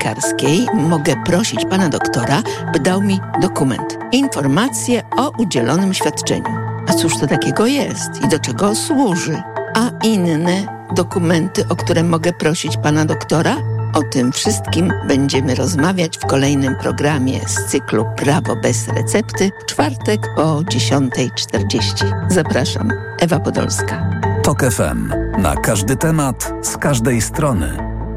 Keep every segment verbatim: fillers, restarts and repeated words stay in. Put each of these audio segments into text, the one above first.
lekarskiej mogę prosić pana doktora, by dał mi dokument. Informację o udzielonym świadczeniu. A cóż to takiego jest i do czego służy? A inne dokumenty, o które mogę prosić pana doktora? O tym wszystkim będziemy rozmawiać w kolejnym programie z cyklu Prawo bez recepty w czwartek o dziesiąta czterdzieści. Zapraszam, Ewa Podolska. Tok F M. Na każdy temat, z każdej strony.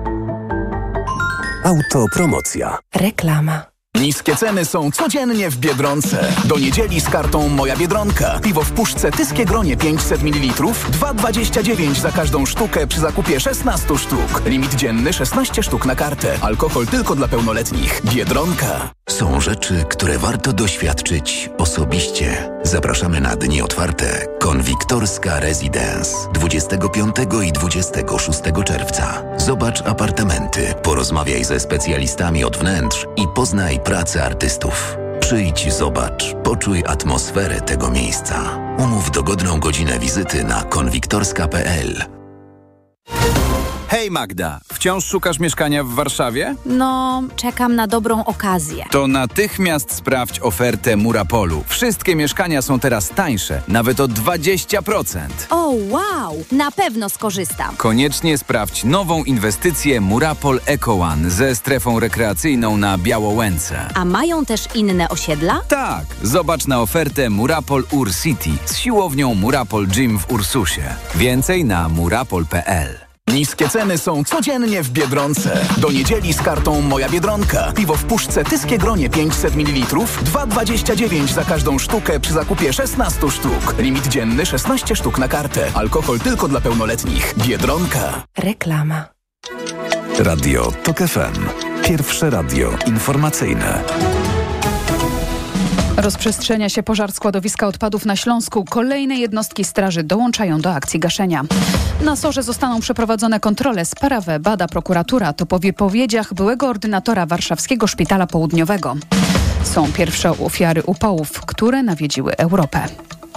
Autopromocja. Reklama. Niskie ceny są codziennie w Biedronce. Do niedzieli z kartą Moja Biedronka. Piwo w puszce Tyskie Gronie pięćset mililitrów, dwa dwadzieścia dziewięć za każdą sztukę przy zakupie szesnaście sztuk. Limit dzienny szesnaście sztuk na kartę. Alkohol tylko dla pełnoletnich. Biedronka. Są rzeczy, które warto doświadczyć osobiście. Zapraszamy na dni otwarte Konwiktorska Residence dwudziestego piątego i dwudziestego szóstego czerwca. Zobacz apartamenty, porozmawiaj ze specjalistami od wnętrz i poznaj pracę artystów. Przyjdź, zobacz, poczuj atmosferę tego miejsca. Umów dogodną godzinę wizyty na konwiktorska kropka p l. Hej Magda, wciąż szukasz mieszkania w Warszawie? No, czekam na dobrą okazję. To natychmiast sprawdź ofertę Murapolu. Wszystkie mieszkania są teraz tańsze, nawet o dwadzieścia procent. O, wow! Na pewno skorzystam. Koniecznie sprawdź nową inwestycję Murapol Eco One ze strefą rekreacyjną na Białołęce. A mają też inne osiedla? Tak, zobacz na ofertę Murapol Ur City z siłownią Murapol Gym w Ursusie. Więcej na murapol kropka p l. Niskie ceny są codziennie w Biedronce. Do niedzieli z kartą Moja Biedronka. Piwo w puszce Tyskie Gronie pięćset mililitrów, dwa dwadzieścia dziewięć za każdą sztukę przy zakupie szesnaście sztuk. Limit dzienny szesnaście sztuk na kartę. Alkohol tylko dla pełnoletnich. Biedronka. Reklama. Radio Tok F M. Pierwsze radio informacyjne. Rozprzestrzenia się pożar składowiska odpadów na Śląsku. Kolejne jednostki straży dołączają do akcji gaszenia. Na Sorze zostaną przeprowadzone kontrole. Sprawę bada prokuratura. To po wypowiedziach byłego ordynatora Warszawskiego Szpitala Południowego. Są pierwsze ofiary upałów, które nawiedziły Europę.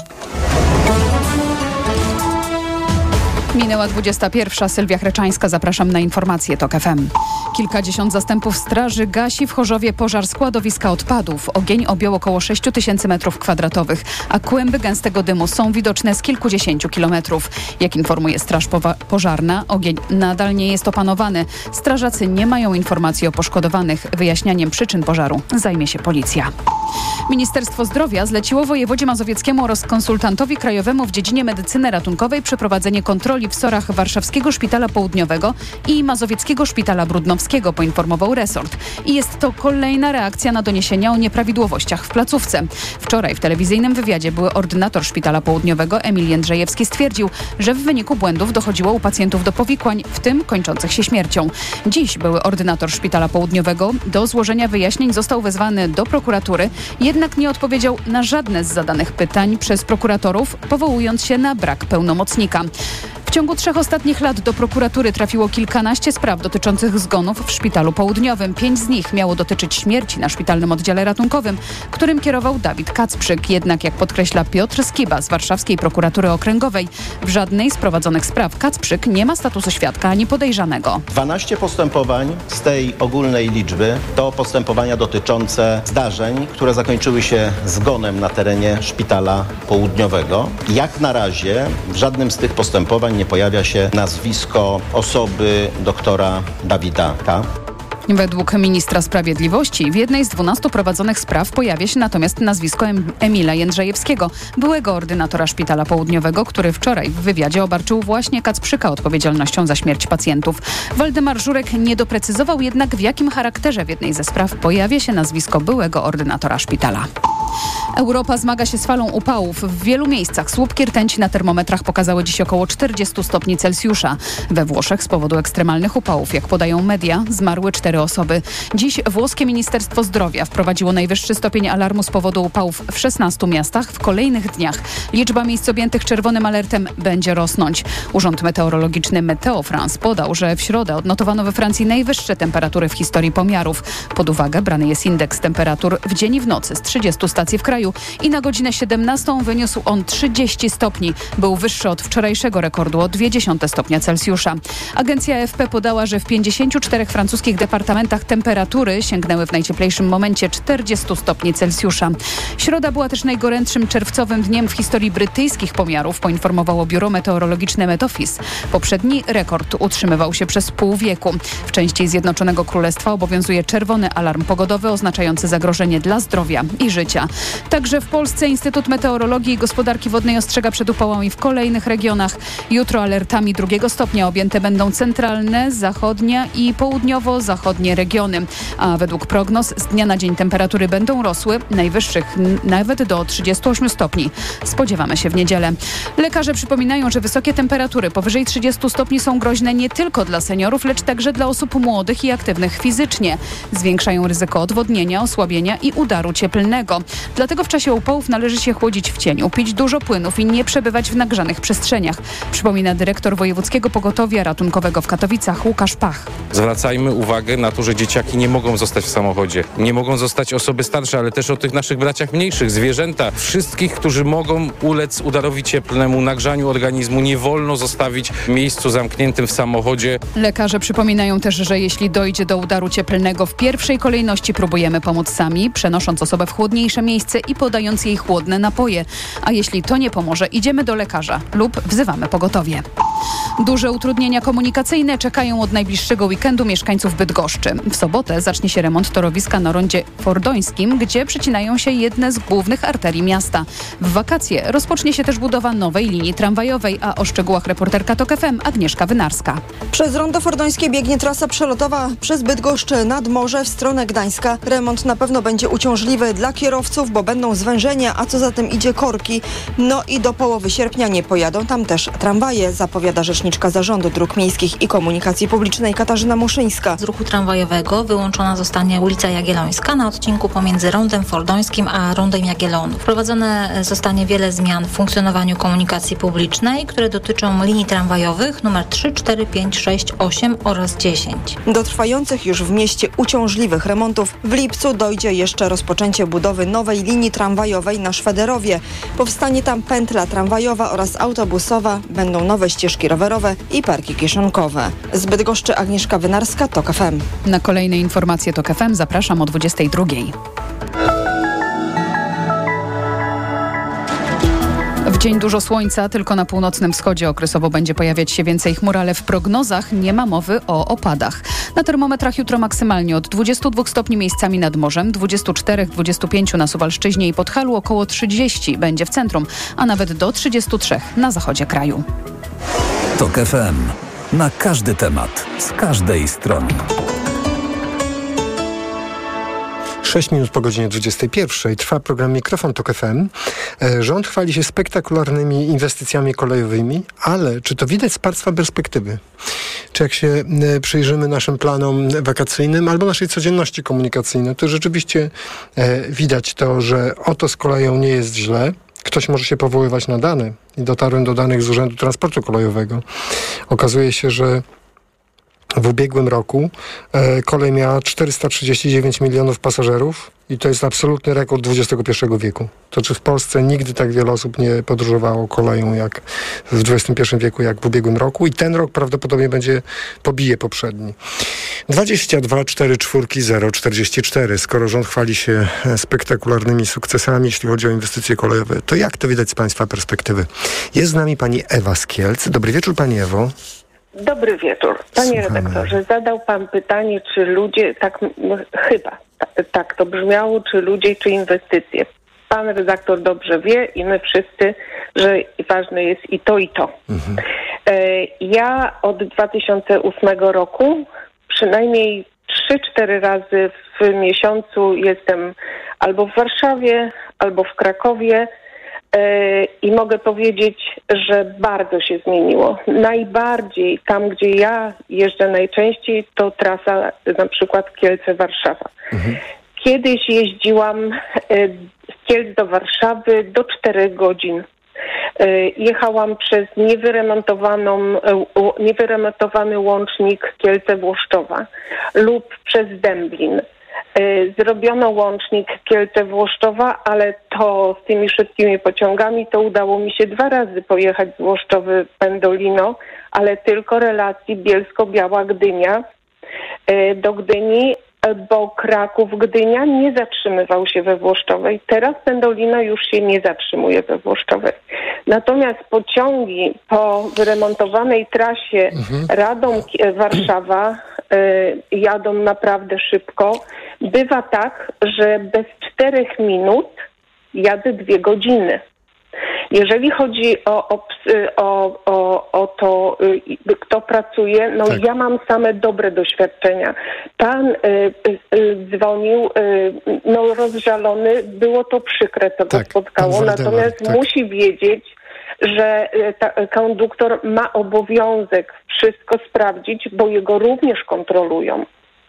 Minęła dwudziesta pierwsza. Sylwia Chreczańska. Zapraszam na informacje Tok F M. Kilkadziesiąt zastępów straży gasi w Chorzowie pożar składowiska odpadów. Ogień objął około sześć tysięcy metrów kwadratowych, a kłęby gęstego dymu są widoczne z kilkudziesięciu kilometrów. Jak informuje Straż Pożarna, ogień nadal nie jest opanowany. Strażacy nie mają informacji o poszkodowanych. Wyjaśnianiem przyczyn pożaru zajmie się policja. Ministerstwo Zdrowia zleciło wojewodzie mazowieckiemu oraz konsultantowi krajowemu w dziedzinie medycyny ratunkowej przeprowadzenie kontroli w SOR-ach Warszawskiego Szpitala Południowego i Mazowieckiego Szpitala Brudnowskiego, poinformował resort. I jest to kolejna reakcja na doniesienia o nieprawidłowościach w placówce. Wczoraj w telewizyjnym wywiadzie były ordynator Szpitala Południowego Emil Jędrzejewski stwierdził, że w wyniku błędów dochodziło u pacjentów do powikłań, w tym kończących się śmiercią. Dziś były ordynator Szpitala Południowego do złożenia wyjaśnień został wezwany do prokuratury, jednak nie odpowiedział na żadne z zadanych pytań przez prokuratorów, powołując się na brak pełnomocnika. W ciągu trzech ostatnich lat do prokuratury trafiło kilkanaście spraw dotyczących zgonów w Szpitalu Południowym. Pięć z nich miało dotyczyć śmierci na szpitalnym oddziale ratunkowym, którym kierował Dawid Kacprzyk. Jednak, jak podkreśla Piotr Skiba z Warszawskiej Prokuratury Okręgowej, w żadnej z prowadzonych spraw Kacprzyk nie ma statusu świadka ani podejrzanego. dwanaście postępowań z tej ogólnej liczby to postępowania dotyczące zdarzeń, które zakończyły się zgonem na terenie Szpitala Południowego. Jak na razie w żadnym z tych postępowań nie pojawia się nazwisko osoby doktora Dawida K. Według ministra sprawiedliwości w jednej z dwunastu prowadzonych spraw pojawia się natomiast nazwisko Emila Jędrzejewskiego, byłego ordynatora Szpitala Południowego, który wczoraj w wywiadzie obarczył właśnie Kacprzyka odpowiedzialnością za śmierć pacjentów. Waldemar Żurek nie doprecyzował jednak, w jakim charakterze w jednej ze spraw pojawia się nazwisko byłego ordynatora szpitala. Europa zmaga się z falą upałów. W wielu miejscach słupki rtęci na termometrach pokazały dziś około czterdzieści stopni Celsjusza. We Włoszech z powodu ekstremalnych upałów, jak podają media, zmarły cztery osoby. Dziś włoskie Ministerstwo Zdrowia wprowadziło najwyższy stopień alarmu z powodu upałów w szesnastu miastach. W kolejnych dniach liczba miejsc objętych czerwonym alertem będzie rosnąć. Urząd Meteorologiczny Meteo France podał, że w środę odnotowano we Francji najwyższe temperatury w historii pomiarów. Pod uwagę brany jest indeks temperatur w dzień i w nocy z trzydziestu stacji w kraju. kraju i na godzinę siedemnastą wyniósł on trzydzieści stopni. Był wyższy od wczorajszego rekordu o zero przecinek dwa stopnia Celsjusza. Agencja A F P podała, że w pięćdziesięciu czterech francuskich departamentach temperatury sięgnęły w najcieplejszym momencie czterdzieści stopni Celsjusza. Środa była też najgorętszym czerwcowym dniem w historii brytyjskich pomiarów, poinformowało biuro meteorologiczne Met Office. Poprzedni rekord utrzymywał się przez pół wieku. W części Zjednoczonego Królestwa obowiązuje czerwony alarm pogodowy oznaczający zagrożenie dla zdrowia i życia. Także w Polsce Instytut Meteorologii i Gospodarki Wodnej ostrzega przed upałami w kolejnych regionach. Jutro alertami drugiego stopnia objęte będą centralne, zachodnia i południowo-zachodnie regiony. A według prognoz z dnia na dzień temperatury będą rosły, najwyższych nawet do trzydziestu ośmiu stopni. Spodziewamy się w niedzielę. Lekarze przypominają, że wysokie temperatury powyżej trzydziestu stopni są groźne nie tylko dla seniorów, lecz także dla osób młodych i aktywnych fizycznie. Zwiększają ryzyko odwodnienia, osłabienia i udaru cieplnego. Dlatego w czasie upałów należy się chłodzić w cieniu, pić dużo płynów i nie przebywać w nagrzanych przestrzeniach. Przypomina dyrektor Wojewódzkiego Pogotowia Ratunkowego w Katowicach Łukasz Pach. Zwracajmy uwagę na to, że dzieciaki nie mogą zostać w samochodzie. Nie mogą zostać osoby starsze, ale też o tych naszych braciach mniejszych, zwierzęta. Wszystkich, którzy mogą ulec udarowi cieplnemu, nagrzaniu organizmu, nie wolno zostawić w miejscu zamkniętym w samochodzie. Lekarze przypominają też, że jeśli dojdzie do udaru cieplnego, w pierwszej kolejności próbujemy pomóc sami, przenosząc osobę w chłodniejsze miejsce i podając jej chłodne napoje. A jeśli to nie pomoże, idziemy do lekarza lub wzywamy pogotowie. Duże utrudnienia komunikacyjne czekają od najbliższego weekendu mieszkańców Bydgoszczy. W sobotę zacznie się remont torowiska na rondzie Fordońskim, gdzie przecinają się jedne z głównych arterii miasta. W wakacje rozpocznie się też budowa nowej linii tramwajowej, a o szczegółach reporterka TOK F M Agnieszka Wynarska. Przez rondo Fordońskie biegnie trasa przelotowa przez Bydgoszcz nad morze w stronę Gdańska. Remont na pewno będzie uciążliwy dla kierowców, bo będą zwężenia, a co za tym idzie korki. No i do połowy sierpnia nie pojadą tam też tramwaje, zapowiada rzeczniczka Zarządu Dróg Miejskich i Komunikacji Publicznej Katarzyna Muszyńska. Z ruchu tramwajowego wyłączona zostanie ulica Jagiellońska na odcinku pomiędzy rondem Fordońskim a rondem Jagiellonów. Wprowadzone zostanie wiele zmian w funkcjonowaniu komunikacji publicznej, które dotyczą linii tramwajowych numer trzy, cztery, pięć, sześć, osiem oraz dziesięć. Do trwających już w mieście uciążliwych remontów w lipcu dojdzie jeszcze rozpoczęcie budowy nowej linii tramwajowej na Szwederowie. Powstanie tam pętla tramwajowa oraz autobusowa, będą nowe ścieżki rowerowe i parki kieszonkowe. Z Bydgoszczy Agnieszka Wynarska, TOK F M. Na kolejne informacje TOK F M zapraszam o dwudziestej drugiej. W dzień dużo słońca, tylko na północnym wschodzie okresowo będzie pojawiać się więcej chmur, ale w prognozach nie ma mowy o opadach. Na termometrach jutro maksymalnie od dwudziestu dwóch stopni miejscami nad morzem, dwudziestu czterech do dwudziestu pięciu na Suwalszczyźnie i Podhalu, około trzydziestu będzie w centrum, a nawet do trzydziestu trzech na zachodzie kraju. TOK F M. Na każdy temat, z każdej strony. sześć minut po godzinie dwudziestej pierwszej trwa program Mikrofon TOK F M. Rząd chwali się spektakularnymi inwestycjami kolejowymi, ale czy to widać z państwa perspektywy? Czy jak się przyjrzymy naszym planom wakacyjnym albo naszej codzienności komunikacyjnej, to rzeczywiście widać to, że oto z koleją nie jest źle. Ktoś może się powoływać na dane i dotarłem do danych z Urzędu Transportu Kolejowego. Okazuje się, że w ubiegłym roku e, kolej miała czterysta trzydzieści dziewięć milionów pasażerów i to jest absolutny rekord dwudziestego pierwszego wieku. To czy w Polsce nigdy tak wiele osób nie podróżowało koleją jak w dwudziestym pierwszym wieku, jak w ubiegłym roku i ten rok prawdopodobnie będzie pobije poprzedni. dwadzieścia dwa cztery cztery zero czterdzieści cztery. Skoro rząd chwali się spektakularnymi sukcesami, jeśli chodzi o inwestycje kolejowe, to jak to widać z państwa perspektywy? Jest z nami pani Ewa z Kielc. Dobry wieczór, pani Ewo. Dobry wieczór. Panie Słuchamy. redaktorze, zadał pan pytanie, czy ludzie, tak no, chyba, tak, tak to brzmiało, czy ludzie, czy inwestycje. Pan redaktor dobrze wie i my wszyscy, że ważne jest i to, i to. Mhm. E, ja od dwa tysiące ósmego roku przynajmniej trzy cztery razy w miesiącu jestem albo w Warszawie, albo w Krakowie. I mogę powiedzieć, że bardzo się zmieniło. Najbardziej tam, gdzie ja jeżdżę najczęściej, to trasa na przykład Kielce-Warszawa. Mhm. Kiedyś jeździłam z Kielc do Warszawy do czterech godzin. Jechałam przez niewyremontowaną, niewyremontowany łącznik Kielce-Włoszczowa lub przez Dęblin. Zrobiono łącznik Kielce-Włoszczowa, ale to z tymi szybkimi pociągami to udało mi się dwa razy pojechać z Włoszczowy-Pendolino, ale tylko relacji Bielsko-Biała-Gdynia do Gdyni, bo Kraków-Gdynia nie zatrzymywał się we Włoszczowej. Teraz Pendolino już się nie zatrzymuje we Włoszczowej. Natomiast pociągi po wyremontowanej trasie mhm. Radom-Warszawa y, jadą naprawdę szybko. Bywa tak, że bez czterech minut jadę dwie godziny. Jeżeli chodzi o, o, o, o, o to, kto pracuje, no tak. Ja mam same dobre doświadczenia. Pan y, y, dzwonił, y, no rozżalony, było to przykre, co go tak, spotkało, natomiast tak. musi wiedzieć, że ta, konduktor ma obowiązek wszystko sprawdzić, bo jego również kontrolują.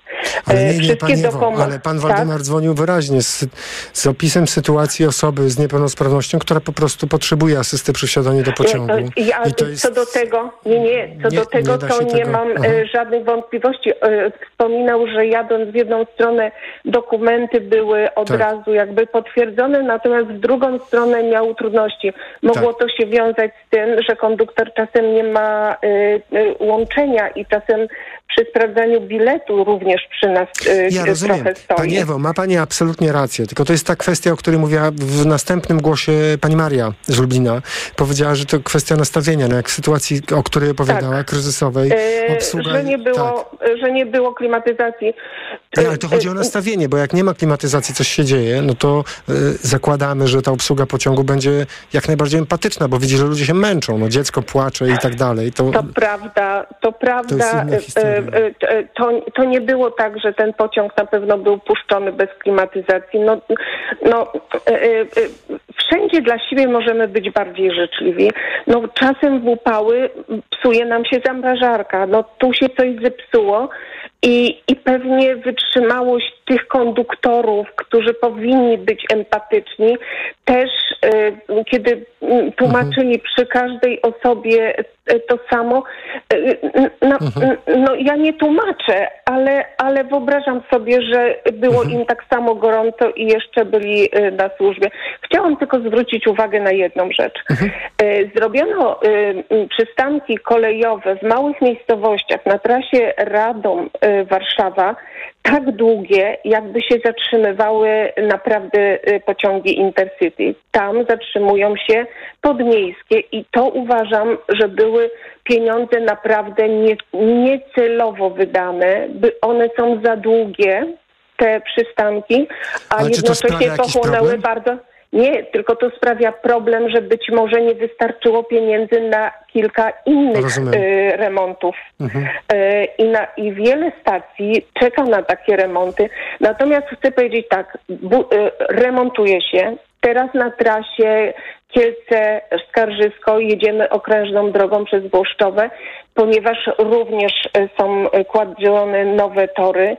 Ale nie, nie, pani Ewo, ale pan Waldemar tak? dzwonił wyraźnie z, z opisem sytuacji osoby z niepełnosprawnością, która po prostu potrzebuje asysty przy wsiadaniu do pociągu. Ja, I to jest... Co do tego, nie, nie, co nie, do tego nie to nie tego. mam Aha. żadnych wątpliwości. Wspominał, że jadąc w jedną stronę dokumenty były od tak. razu jakby potwierdzone, natomiast w drugą stronę miał trudności. Mogło tak. to się wiązać z tym, że konduktor czasem nie ma y, y, łączenia i czasem przy sprawdzaniu biletu również przy nas y, ja rozumiem. trochę stoi. Pani Ewo, ma pani absolutnie rację, tylko to jest ta kwestia, o której mówiła w następnym głosie pani Maria z Lublina. Powiedziała, że to kwestia nastawienia, no jak w sytuacji, o której opowiadała, tak. kryzysowej. Yy, obsługa, że, nie było, tak. że nie było klimatyzacji. Nie, ale to chodzi o nastawienie, bo jak nie ma klimatyzacji, coś się dzieje, no to y, zakładamy, że ta obsługa pociągu będzie jak najbardziej empatyczna, bo widzi, że ludzie się męczą, no dziecko płacze i tak dalej. To, to prawda, to prawda. To, y, y, to, to nie było tak, że ten pociąg na pewno był puszczony bez klimatyzacji. No, no y, y, wszędzie dla siebie możemy być bardziej życzliwi. No czasem w upały psuje nam się zamrażarka, no tu się coś zepsuło. I, I pewnie wytrzymałość tych konduktorów, którzy powinni być empatyczni, też y, kiedy tłumaczyli mhm. przy każdej osobie y, to samo, y, no, mhm. no ja nie tłumaczę, ale, ale wyobrażam sobie, że było mhm. im tak samo gorąco i jeszcze byli y, na służbie. Chciałam tylko zwrócić uwagę na jedną rzecz. Mhm. Y, zrobiono y, przystanki kolejowe w małych miejscowościach na trasie Radom Warszawa tak długie, jakby się zatrzymywały naprawdę pociągi Intercity. Tam zatrzymują się podmiejskie i to uważam, że były pieniądze naprawdę nie, niecelowo wydane, by one są za długie, te przystanki, a Ale jednocześnie pochłonęły bardzo... Nie, tylko to sprawia problem, że być może nie wystarczyło pieniędzy na kilka innych y, remontów. Mhm. Y, i, na, I wiele stacji czeka na takie remonty. Natomiast chcę powiedzieć tak, bu, y, remontuje się. Teraz na trasie Kielce-Skarżysko jedziemy okrężną drogą przez Włoszczowę, ponieważ również y, są kładzione nowe tory.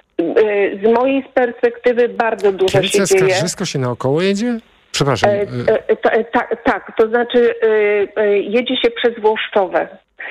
Z mojej perspektywy bardzo dużo Kielce, się dzieje. Skarżysko się naokoło jedzie? Przepraszam. E, e, ta, ta, tak, to znaczy e, e, jedzie się przez Włoszczowę,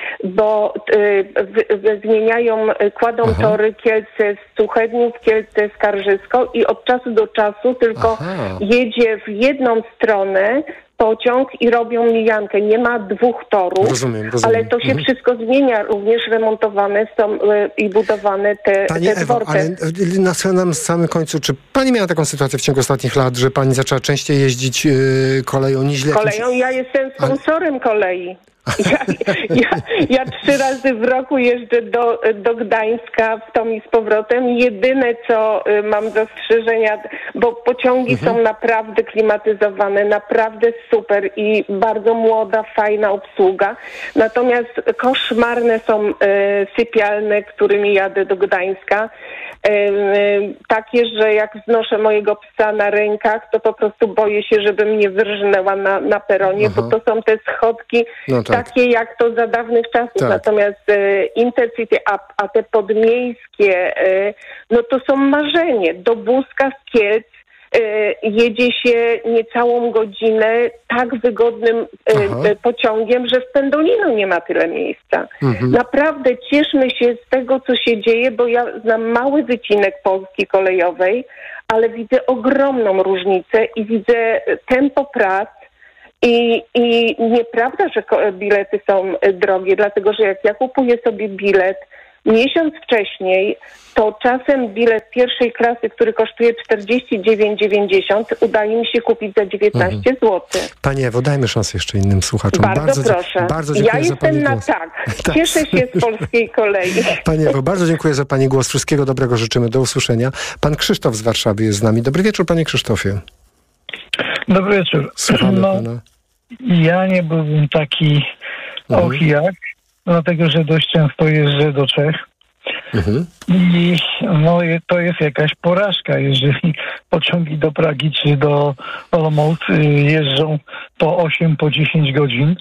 bo e, w, w, zmieniają, kładą Aha. tory Kielce z Suchedniów, Kielce Skarżysko i od czasu do czasu tylko Aha. jedzie w jedną stronę pociąg i robią mijankę. Nie ma dwóch torów, rozumiem, rozumiem. ale to się mhm. wszystko zmienia. Również remontowane są y, i budowane te, Pani te Ewo, dworce. ale na, na samym końcu, czy pani miała taką sytuację w ciągu ostatnich lat, że pani zaczęła częściej jeździć yy, koleją niż jakimś... Koleją? Ja jestem sponsorem ale... kolei. Ja, ja, ja trzy razy w roku jeżdżę do, do Gdańska w tom i z powrotem. Jedyne, co y, mam zastrzeżenia, bo pociągi mhm. są naprawdę klimatyzowane, naprawdę super i bardzo młoda, fajna obsługa. Natomiast koszmarne są y, sypialne, którymi jadę do Gdańska. Y, y, takie, że jak znoszę mojego psa na rękach, to po prostu boję się, żebym nie wyrżnęła na, na peronie, Aha. bo to są te schodki no tak. takie jak to za dawnych czasów. Tak. Natomiast y, Intercity, a, a te podmiejskie, y, no to są marzenie. Do Buzka z Kielc jedzie się niecałą godzinę tak wygodnym Aha. pociągiem, że z Pendolino nie ma tyle miejsca. Mhm. Naprawdę cieszmy się z tego, co się dzieje, bo ja znam mały wycinek Polski kolejowej, ale widzę ogromną różnicę i widzę tempo prac. I, I nieprawda, że bilety są drogie, dlatego że jak ja kupuję sobie bilet miesiąc wcześniej, to czasem bilet pierwszej klasy, który kosztuje czterdzieści dziewięć dziewięćdziesiąt, udaje mi się kupić za dziewiętnaście Mhm. złotych. Pani Ewo, dajmy szansę jeszcze innym słuchaczom. Bardzo, bardzo proszę. Bardzo dziękuję ja za jestem pani na głos. tak. Cieszę się z polskiej kolei. Pani Ewo, bardzo dziękuję za pani głos. Wszystkiego dobrego życzymy. Do usłyszenia. Pan Krzysztof z Warszawy jest z nami. Dobry wieczór, panie Krzysztofie. Dobry wieczór. Słuchamy no, pana. Ja nie byłbym taki Mhm. och jak, dlatego że dość często jeżdżę do Czech. Mhm. I no, to jest jakaś porażka, jeżeli pociągi do Pragi czy do Olomouc jeżdżą po osiem, po dziesięć godzin.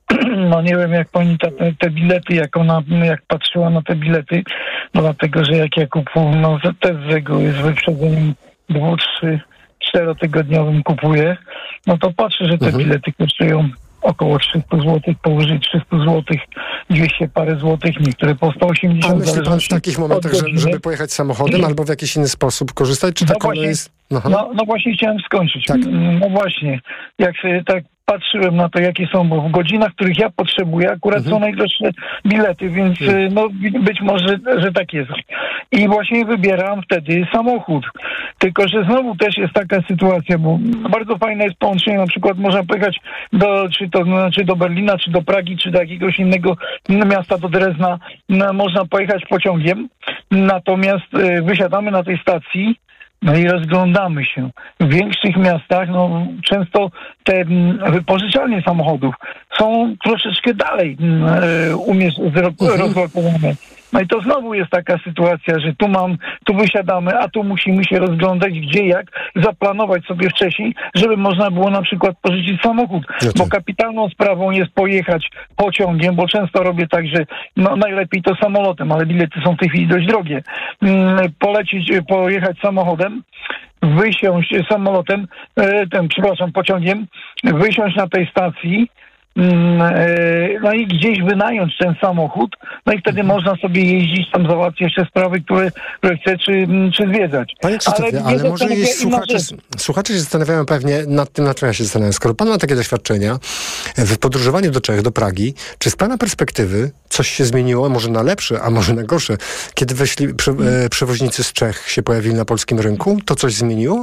No nie wiem, jak pani ta, te bilety, jak ona, jak patrzyła na te bilety, no dlatego, że jak ja kupuję, no też z reguły z wyprzedzeniem dwu, trzy, czterotygodniowym kupuję, no to patrzę, że te Mhm. bilety kosztują około trzysta złotych, powyżej trzysta złotych, dwieście parę złotych, niektóre po sto A osiemdziesiąt. myśli pan w takich momentach, że, żeby pojechać samochodem albo w jakiś inny sposób korzystać? Czy ta No kolej właśnie, jest... Aha. no, no właśnie chciałem skończyć. Tak. No właśnie, jak sobie tak patrzyłem na to, jakie są, bo w godzinach, których ja potrzebuję, akurat Mhm. są najdroższe bilety, więc Mhm. no być może, że tak jest. I właśnie wybieram wtedy samochód. Tylko, że znowu też jest taka sytuacja, bo bardzo fajne jest połączenie, na przykład można pojechać do, czy to znaczy do Berlina, czy do Pragi, czy do jakiegoś innego miasta, do Drezna, no, można pojechać pociągiem, natomiast y, wysiadamy na tej stacji, no i rozglądamy się. W większych miastach, no często te mm, wypożyczalnie samochodów są troszeczkę dalej mm, e, umiesz- zro- rozlokowane. No i to znowu jest taka sytuacja, że tu mam, tu wysiadamy, a tu musimy się rozglądać gdzie jak, zaplanować sobie wcześniej, żeby można było na przykład pożyczyć samochód. No Bo tak. kapitalną sprawą jest pojechać pociągiem, bo często robię tak, że no najlepiej to samolotem, ale bilety są w tej chwili dość drogie. Mm, polecieć, pojechać samochodem, wysiąść samolotem, e, ten, przepraszam, pociągiem, wysiąść na tej stacji, mm, e, no i gdzieś wynająć ten samochód, no i wtedy można sobie jeździć, tam załatwić jeszcze sprawy, które, które chce, czy, czy zwiedzać. Panie Krzysztofie, ale, ale może jeśli słuchacze, słuchacze się zastanawiają pewnie nad tym, nad czym ja się zastanawiam. Skoro pan ma takie doświadczenia w podróżowaniu do Czech, do Pragi, czy z pana perspektywy coś się zmieniło, może na lepsze, a może na gorsze, kiedy weszli prze, e, przewoźnicy z Czech się pojawili na polskim rynku? To coś zmieniło?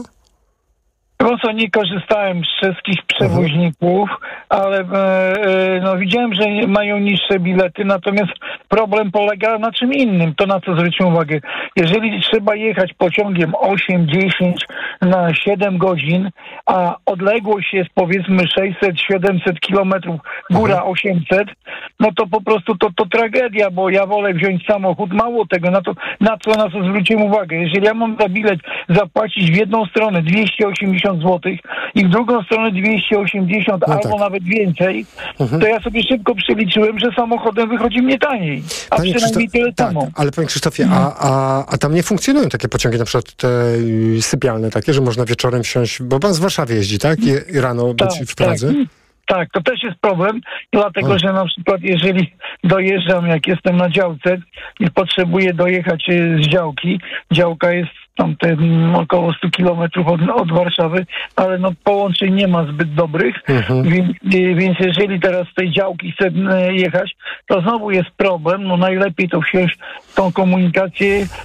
Po co nie korzystałem z czeskich przewoźników, ale e, no, widziałem, że mają niższe bilety, natomiast problem polega na czym innym. To na co zwróciłem uwagę. Jeżeli trzeba jechać pociągiem osiem, dziesięć na siedem godzin, a odległość jest powiedzmy sześćset, siedemset kilometrów, góra osiemset, no to po prostu to, to tragedia, bo ja wolę wziąć samochód. Mało tego, na to, na co, na co zwróciłem uwagę. Jeżeli ja mam za bilet zapłacić w jedną stronę dwieście osiemdziesiąt złotych i w drugą stronę dwieście osiemdziesiąt No albo tak. nawet więcej, Mhm. to ja sobie szybko przeliczyłem, że samochodem wychodzi mnie taniej. A Panie przynajmniej Krzysztof- tyle tak, samo. ale panie Krzysztofie, a, a, a tam nie funkcjonują takie pociągi, na przykład te y, sypialne takie, że można wieczorem wsiąść, bo pan z Warszawy jeździ, tak? I, i rano być w Pradze? Tak. Tak, to też jest problem, dlatego O. że na przykład jeżeli dojeżdżam, jak jestem na działce i potrzebuję dojechać y, z działki, działka jest tam te mm, około sto kilometrów od, od Warszawy, ale no połączeń nie ma zbyt dobrych, Mhm. więc, y, więc jeżeli teraz z tej działki chcę y, jechać, to znowu jest problem, no najlepiej to wsiąść w tą komunikację, y,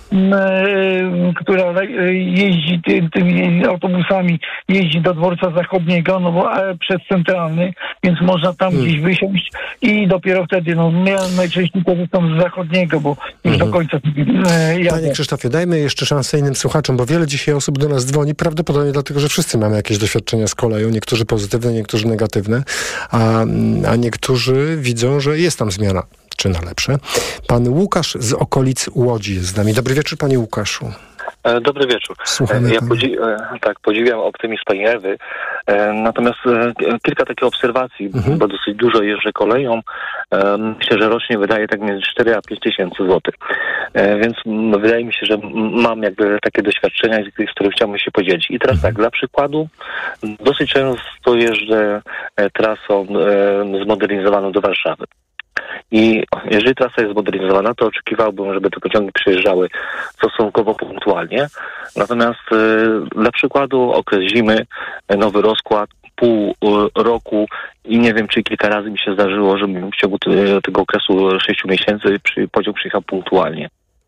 która y, jeździ ty, tymi autobusami, jeździ do dworca zachodniego, no bo e, przez centralny, więc można tam Hmm. gdzieś wysiąść i dopiero wtedy, no ja najczęściej korzystam z zachodniego, bo już Mhm. do końca y, jadę. Panie Krzysztofie, dajmy jeszcze szansę innym słuchaczom, bo wiele dzisiaj osób do nas dzwoni, prawdopodobnie dlatego, że wszyscy mamy jakieś doświadczenia z koleją, niektórzy pozytywne, niektórzy negatywne, a, a niektórzy widzą, że jest tam zmiana, czy na lepsze. Pan Łukasz z okolic Łodzi jest z nami. Dobry wieczór, panie Łukaszu. Dobry wieczór. Słuchamy ja podzi- tak, podziwiam optymizm pani Ewy, natomiast kilka takich obserwacji, mhm. bo dosyć dużo jeżdżę koleją. Myślę, że rocznie wydaje tak między cztery a pięć tysięcy złotych. Więc wydaje mi się, że mam jakby takie doświadczenia, z których chciałbym się podzielić. I teraz mhm. tak, dla przykładu, dosyć często jeżdżę trasą zmodernizowaną do Warszawy. I jeżeli trasa jest zmodernizowana, to oczekiwałbym, żeby te pociągi przyjeżdżały stosunkowo punktualnie. Natomiast y, dla przykładu okres zimy, nowy rozkład, pół y, roku i nie wiem, czy kilka razy mi się zdarzyło, żeby w ciągu te, tego okresu sześciu miesięcy przy, pociąg przyjechał punktualnie.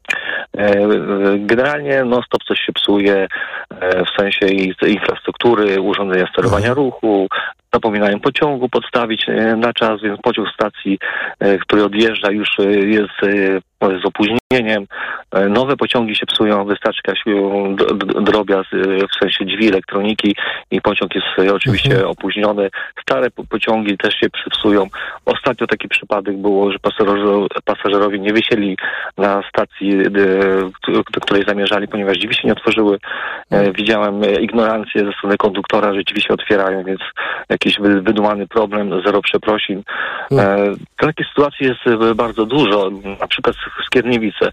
Generalnie non-stop coś się psuje w sensie infrastruktury, urządzenia sterowania ruchu, zapominają pociągu podstawić na czas, więc pociąg stacji, który odjeżdża, już jest z opóźnieniem. Nowe pociągi się psują, wystarczy jakaś drobiazg w sensie drzwi, elektroniki i pociąg jest oczywiście mhm. opóźniony. Stare pociągi też się psują. Ostatnio taki przypadek było, że pasażerowie, pasażerowie nie wysiedli na stacji, do której zamierzali, ponieważ drzwi się nie otworzyły. Mhm. Widziałem ignorancję ze strony konduktora, że drzwi się otwierają, więc jakiś wydumany problem, zero przeprosin. Mhm. Takich sytuacji jest bardzo dużo. Na przykład Skierniewice.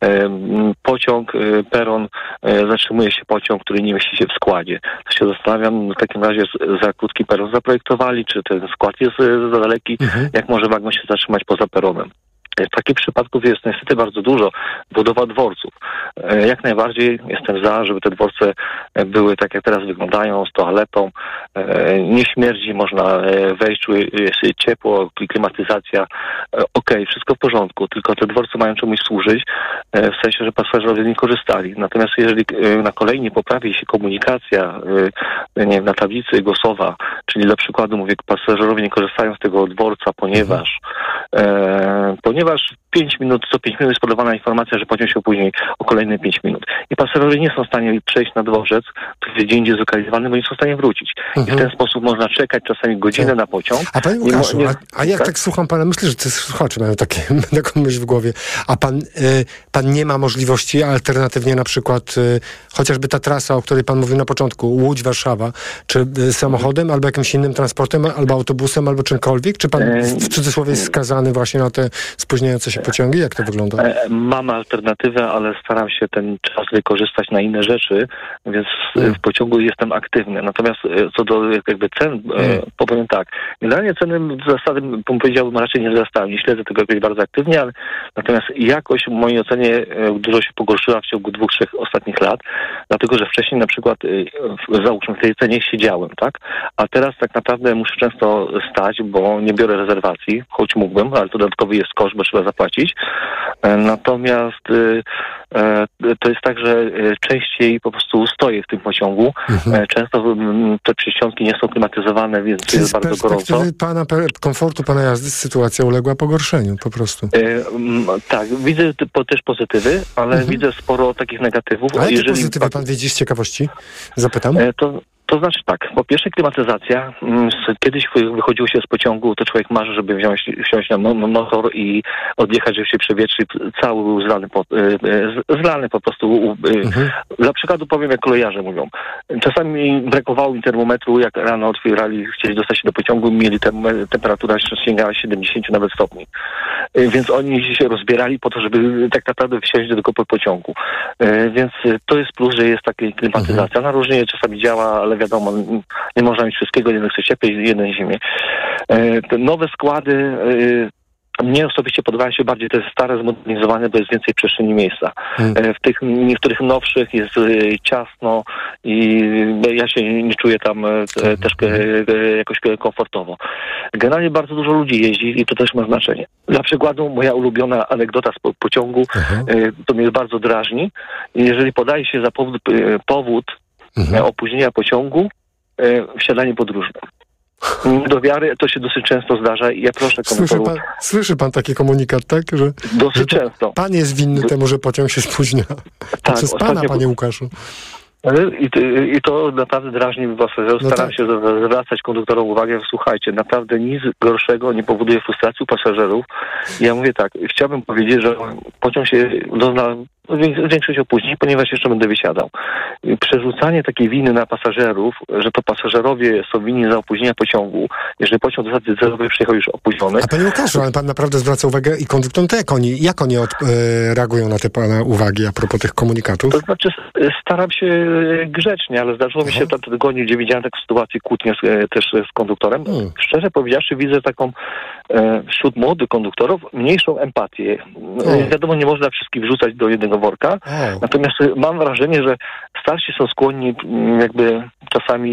Pociąg, peron, zatrzymuje się pociąg, który nie mieści się w składzie. To się zastanawiam, w takim razie za krótki peron zaprojektowali, czy ten skład jest za daleki, mhm. jak może wagon się zatrzymać poza peronem. Takich przypadków jest niestety bardzo dużo. Budowa dworców. Jak najbardziej jestem za, żeby te dworce były tak, jak teraz wyglądają, z toaletą. Nie śmierdzi, można wejść, jest ciepło, klimatyzacja. Okej, okay, wszystko w porządku, tylko te dworce mają czemuś służyć, w sensie, że pasażerowie nie korzystali. Natomiast jeżeli na kolei nie poprawi się komunikacja, nie wiem, na tablicy głosowa, czyli dla przykładu mówię, pasażerowie nie korzystają z tego dworca, ponieważ e, ponieważ pięć minut, co pięć minut jest podawana informacja, że pociąg się opóźni o kolejne pięć minut. I pasażerowie nie są w stanie przejść na dworzec, który jest gdzie indziej zlokalizowany, bo nie są w stanie wrócić. Mhm. I w ten sposób można czekać czasami godzinę na pociąg. A panie Łukaszu, nie, a, a jak tak? tak słucham pana, myślę, że te słuchacze mają takie, taką myśl w głowie, a pan, y, pan nie ma możliwości alternatywnie na przykład y, chociażby ta trasa, o której pan mówił na początku, Łódź-Warszawa, czy y, samochodem, mhm. albo jakimś innym transportem, albo autobusem, albo czymkolwiek? Czy pan w cudzysłowie jest skazany właśnie na te spóźniające się pociągi? Jak to wygląda? Mam alternatywę, ale staram się ten czas wykorzystać na inne rzeczy, więc hmm. w pociągu jestem aktywny. Natomiast co do jakby cen, hmm. powiem tak, generalnie ceny zasady, powiedziałbym, raczej nie wzrastają. Nie śledzę tego jakoś bardzo aktywnie, ale natomiast jakość w mojej ocenie dużo się pogorszyła w ciągu dwóch, trzech ostatnich lat, dlatego, że wcześniej na przykład załóżmy w tej cenie siedziałem, tak? A teraz tak naprawdę muszę często stać, bo nie biorę rezerwacji, choć mógłbym, ale to dodatkowy jest koszt, bo trzeba zapłacić. Natomiast y, y, to jest tak, że y, częściej po prostu stoję w tym pociągu. Mhm. Często y, te przyściągi nie są klimatyzowane, więc czyli jest bardzo gorąco. Z pana komfortu, pana jazdy sytuacja uległa pogorszeniu po prostu. Y, y, tak, widzę po, też pozytywy, ale mhm. widzę sporo takich negatywów. A jakie pozytywy pan widzi z ciekawości? Zapytam. Y, to To znaczy tak, po pierwsze klimatyzacja. Kiedyś wychodziło się z pociągu, to człowiek marzy, żeby wziąć, wsiąść na motor i odjechać, żeby się przewietrzył. Cały był zlany po, zlany po prostu. Mhm. Dla przykładu powiem, jak kolejarze mówią. Czasami brakowało mi termometru, jak rano otwierali, chcieli dostać się do pociągu, mieli temperatura sięgała siedemdziesiąt nawet stopni. Więc oni się rozbierali po to, żeby tak naprawdę wsiąść do tego pociągu. Więc to jest plus, że jest taka klimatyzacja. Mhm. Na różnie czasami działa, ale wiadomo, nie można mieć wszystkiego, jeden chce cieplej, jeden zimie. Te nowe składy, mnie osobiście podobają się bardziej te stare, zmodernizowane, bo jest więcej przestrzeni miejsca. Hmm. W tych niektórych nowszych jest ciasno i ja się nie czuję tam też jakoś komfortowo. Generalnie bardzo dużo ludzi jeździ i to też ma znaczenie. Dla przykładu moja ulubiona anegdota z pociągu, hmm. to mnie bardzo drażni. Jeżeli podaje się za powód, powód Mhm. opóźnienia pociągu, e, wsiadanie podróżne. Do wiary to się dosyć często zdarza i ja proszę słyszy pan, słyszy pan taki komunikat, tak? Że, dosyć że często. Pan jest winny Do... temu, że pociąg się spóźnia. Tak, przez pana, panie Łukaszu. I to, I to naprawdę drażni pasażerów. No Staram tak. się zwracać konduktorom uwagę. Słuchajcie, naprawdę nic gorszego nie powoduje frustracji u pasażerów. Ja mówię tak, chciałbym powiedzieć, że pociąg się dozna większość opóźnień, ponieważ jeszcze będę wysiadał. Przerzucanie takiej winy na pasażerów, że to pasażerowie są winni za opóźnienia pociągu, jeżeli pociąg do stacji celowej przyjechał już opóźniony. A panie Łukaszu, ale pan naprawdę zwraca uwagę i konduktom, to jak oni, jak oni od, e, reagują na te pana uwagi a propos tych komunikatów? To znaczy staram się grzecznie, ale zdarzyło mi się w tamtym tygodniu, gdzie widziałem taką sytuację kłótnie z, też z konduktorem. Hmm. Szczerze powiedziawszy, widzę taką e, wśród młodych konduktorów mniejszą empatię. Hmm. Wiadomo, nie można wszystkich wrzucać do jednego worka, hmm. natomiast mam wrażenie, że starsi są skłonni jakby czasami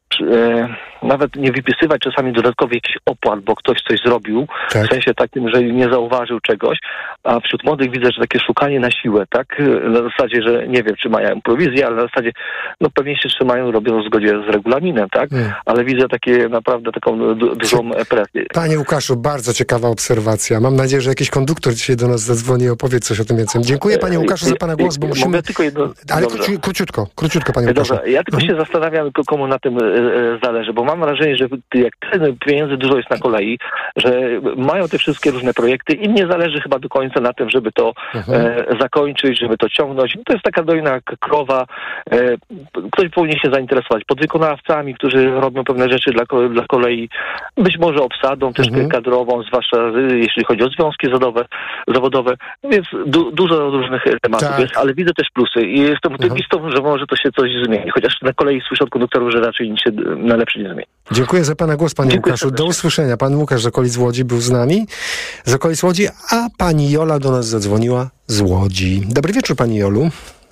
e, nawet nie wypisywać czasami dodatkowych jakichś opłat, bo ktoś coś zrobił, tak. w sensie takim, że nie zauważył czegoś, a wśród młodych widzę, że takie szukanie na siłę, tak? Na zasadzie, że nie wiem, czy mają prowizję, ale na zasadzie, no pewnie się trzymają, robią w zgodzie z regulaminem, tak? Hmm. Ale widzę takie naprawdę taką du- dużą presję. Panie Łukaszu, bardzo ciekawa obserwacja. Mam nadzieję, że jakiś konduktor dzisiaj do nas zadzwoni i opowie coś o tym więcej. Dziękuję panie Łukaszu za pana głos, bo musimy... Mogę tylko jedno... Ale króci, króciutko, króciutko panie Łukaszu. Dobrze, ja tylko hmm. się zastanawiam, komu na tym e, zależy, bo mam wrażenie, że jak pieniędzy dużo jest na kolei, że mają te wszystkie różne projekty i nie zależy chyba do końca na tym, żeby to mhm. e, zakończyć, żeby to ciągnąć. To jest taka dojna krowa. E, ktoś powinien się zainteresować podwykonawcami, którzy robią pewne rzeczy dla, dla kolei, być może obsadą też mhm. kadrową, zwłaszcza jeśli chodzi o związki zawodowe, zawodowe. Więc du, dużo różnych tematów tak. jest, ale widzę też plusy i jestem optymistą, mhm. że może to się coś zmieni. Chociaż na kolei słyszę od konduktorów, że raczej nic się na lepsze nie zmieni. Dziękuję za pana głos, panie Dziękuję Łukaszu. Serdecznie. Do usłyszenia. Pan Łukasz z okolic Łodzi był z nami. Z okolic Łodzi, a pani Jola do nas zadzwoniła z Łodzi. Dobry wieczór, pani Jolu.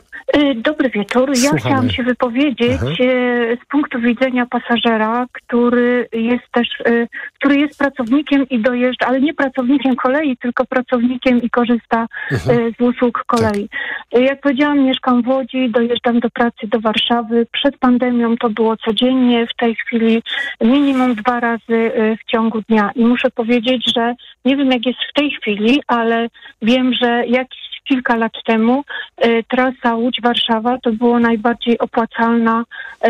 Dobry wieczór. Ja Słuchamy. chciałam się wypowiedzieć Aha. z punktu widzenia pasażera, który jest też, który jest pracownikiem i dojeżdża, ale nie pracownikiem kolei, tylko pracownikiem i korzysta Aha. z usług kolei. Tak. Jak powiedziałam, mieszkam w Łodzi, dojeżdżam do pracy do Warszawy. Przed pandemią to było codziennie, w tej chwili minimum dwa razy w ciągu dnia. I muszę powiedzieć, że nie wiem jak jest w tej chwili, ale wiem, że jakiś kilka lat temu e, trasa Łódź-Warszawa to była najbardziej opłacalna e,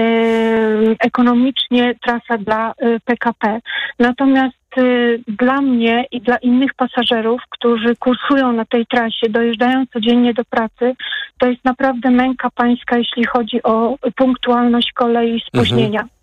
ekonomicznie trasa dla e, P K P. Natomiast e, dla mnie i dla innych pasażerów, którzy kursują na tej trasie, dojeżdżają codziennie do pracy, to jest naprawdę męka pańska, jeśli chodzi o punktualność kolei i spóźnienia. Mhm.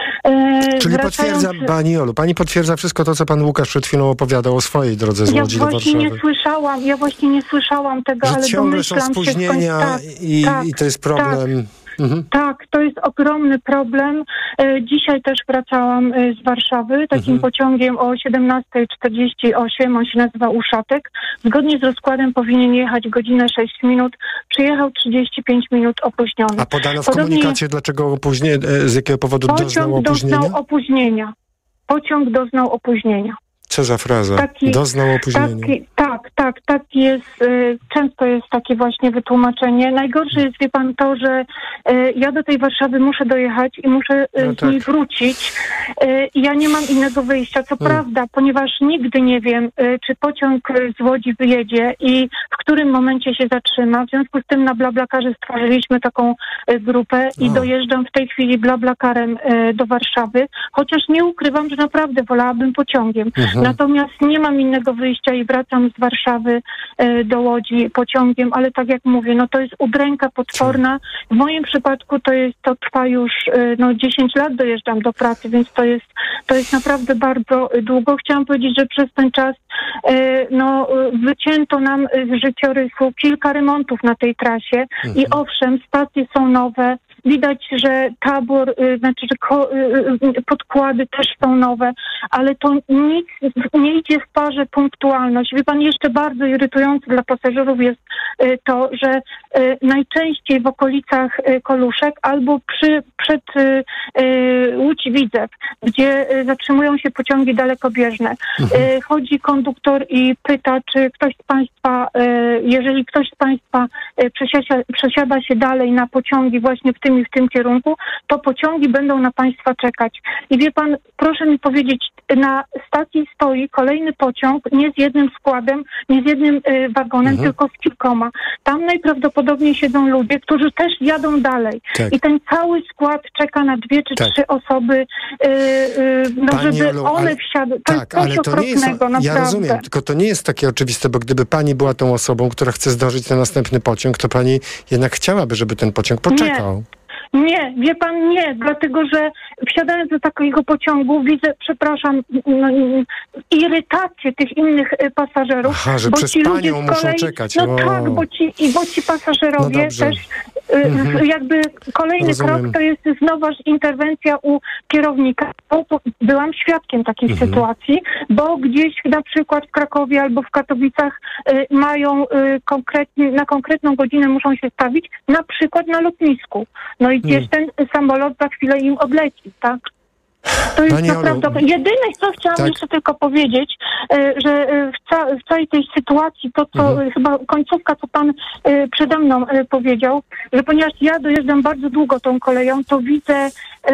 E, Czyli wracając... potwierdza, pani Jolu, pani potwierdza wszystko to, co pan Łukasz przed chwilą opowiadał o swojej drodze z Łodzi do Warszawy. Ja właśnie nie słyszałam, ja właśnie nie słyszałam tego, że ale ciągle są spóźnienia tak, i, tak, i to jest problem... Tak. Mhm. Tak, to jest ogromny problem. E, dzisiaj też wracałam e, z Warszawy takim mhm. pociągiem o siedemnasta czterdzieści osiem, on się nazywa Uszatek. Zgodnie z rozkładem powinien jechać godzinę sześć minut, przyjechał trzydzieści pięć minut opóźniony. A podano w Podobnie komunikacie, dlaczego opóźnienie, z jakiego powodu doznał opóźnienia? Doznał opóźnienia. Pociąg doznał opóźnienia. Co za fraza? Taki, doznał opóźnienia. Taki, tak, tak, tak jest. Y, często jest takie właśnie wytłumaczenie. Najgorsze jest, wie pan, to, że y, ja do tej Warszawy muszę dojechać i muszę y, no z tak. niej wrócić. Y, I ja nie mam innego wyjścia. Co hmm. prawda, ponieważ nigdy nie wiem, y, czy pociąg z Łodzi wyjedzie i w którym momencie się zatrzyma. W związku z tym na BlaBlaCarze stworzyliśmy taką y, grupę i o. dojeżdżam w tej chwili BlaBlaCarem y, do Warszawy. Chociaż nie ukrywam, że naprawdę wolałabym pociągiem. Mhm. Natomiast nie mam innego wyjścia i wracam z Warszawy e, do Łodzi pociągiem, ale tak jak mówię, no to jest udręka potworna. W moim przypadku to jest, to trwa już e, no dziesięć lat dojeżdżam do pracy, więc to jest, to jest naprawdę bardzo długo. Chciałam powiedzieć, że przez ten czas e, no wycięto nam z życiorysu kilka remontów na tej trasie mhm. i owszem, stacje są nowe. Widać, że tabor, y, znaczy, że ko, y, podkłady też są nowe, ale to nic nie idzie w parze punktualność. Wie pan, jeszcze bardzo irytujące dla pasażerów jest y, to, że y, najczęściej w okolicach y, Koluszek albo przy, przed y, y, Łódź-Widzew, gdzie y, zatrzymują się pociągi dalekobieżne. Mhm. Y, chodzi konduktor i pyta, czy ktoś z państwa, y, jeżeli ktoś z państwa y, przesiada, przesiada się dalej na pociągi właśnie w tym i w tym kierunku, to pociągi będą na państwa czekać. I wie pan, proszę mi powiedzieć, na stacji stoi kolejny pociąg, nie z jednym składem, nie z jednym y, wagonem, mhm. tylko z kilkoma. Tam najprawdopodobniej siedzą ludzie, którzy też jadą dalej. Tak. I ten cały skład czeka na dwie czy tak. trzy osoby, y, y, no Pani żeby Olu, one ale, wsiadły. To tak, jest ale to nie jest, naprawdę. ja rozumiem, tylko to nie jest takie oczywiste, bo gdyby pani była tą osobą, która chce zdążyć na następny pociąg, to pani jednak chciałaby, żeby ten pociąg poczekał. Nie. Nie, wie pan, nie, dlatego że wsiadając do takiego pociągu widzę, przepraszam, no, irytację tych innych pasażerów. Aha, że bo przez ci panią ludzie muszą kolei, czekać. No o. tak, bo ci, i bo ci pasażerowie no też mhm. jakby kolejny Rozumiem. krok to jest znowu interwencja u kierownika. Byłam świadkiem takiej mhm. sytuacji, bo gdzieś na przykład w Krakowie albo w Katowicach y, mają y, konkretnie, na konkretną godzinę muszą się stawić, na przykład na lotnisku. No i gdzieś ten samolot za chwilę im odleci, tak? To jest Pani naprawdę... Olu, Jedyne, co chciałam tak. jeszcze tylko powiedzieć, że w, ca w całej tej sytuacji, to co mhm. chyba końcówka, co pan przede mną powiedział, że ponieważ ja dojeżdżam bardzo długo tą koleją, to widzę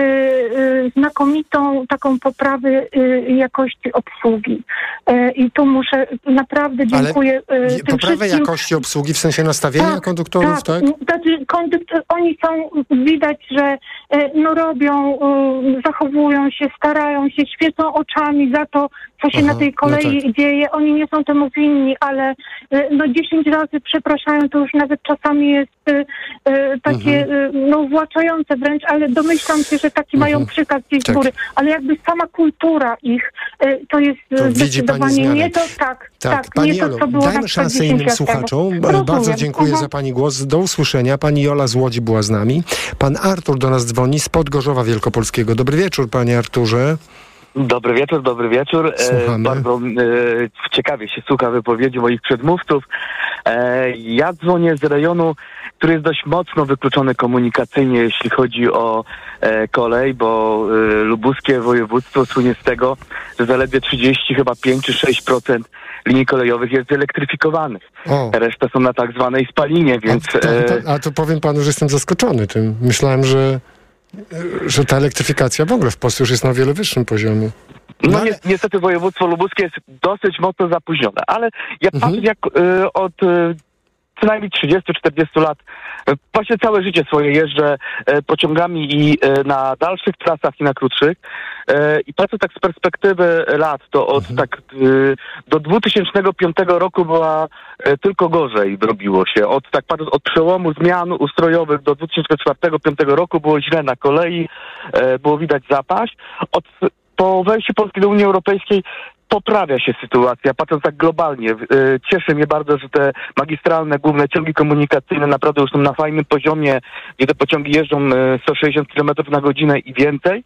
znakomitą taką poprawę jakości obsługi. I tu muszę, naprawdę dziękuję Ale tym poprawę wszystkim. jakości obsługi w sensie nastawienia tak, konduktorów, tak? tak? Kondukt oni są, widać, że no robią, zachowują się, starają się, świecą oczami za to, co się Aha, na tej kolei no tak. dzieje. Oni nie są temu winni, ale no dziesięć razy przepraszają, to już nawet czasami jest e, takie mhm. no uwłaczające wręcz, ale domyślam się, że taki mhm. mają przykaz gdzieś tak. z góry. Ale jakby sama kultura ich, e, to jest to zdecydowanie nie to tak, tak, tak Pani nie to, co było dajmy na szansę innym słuchaczom. Bardzo dziękuję mhm. za Pani głos. Do usłyszenia. Pani Jola z Łodzi była z nami. Pan Artur do nas dzwoni z Podgorzowa Wielkopolskiego. Dobry wieczór, Panie Arturze. Dobry wieczór, dobry wieczór. E, bardzo e, ciekawie się słucha wypowiedzi moich przedmówców. E, ja dzwonię z rejonu, który jest dość mocno wykluczony komunikacyjnie, jeśli chodzi o e, kolej, bo e, lubuskie województwo słynie z tego, że zaledwie trzydzieści, chyba pięć czy sześć procent linii kolejowych jest elektryfikowanych. O. Reszta są na tak zwanej spalinie, więc... A to, to, a to powiem panu, że jestem zaskoczony tym. Myślałem, że że ta elektryfikacja w ogóle w Polsce już jest na o wiele wyższym poziomie. No, no ale... ni niestety województwo lubuskie jest dosyć mocno zapóźnione, ale ja mhm. patrzę jak y, od y, co najmniej trzydziestu czterdziestu lat, y, właśnie całe życie swoje jeżdżę y, pociągami i y, na dalszych trasach i na krótszych y, i patrzę tak z perspektywy lat, to od mhm. tak y, do dwutysięcznego piątego roku była y, tylko gorzej robiło się. Od tak patrząc od przełomu zmian ustrojowych do dwa tysiące czwartego do dwa tysiące piątego roku było źle na kolei, y, było widać zapaść. Od Po wejściu Polski do Unii Europejskiej poprawia się sytuacja, patrząc tak globalnie. Cieszy mnie bardzo, że te magistralne, główne ciągi komunikacyjne naprawdę już są na fajnym poziomie, gdzie te pociągi jeżdżą sto sześćdziesiąt kilometrów na godzinę i więcej.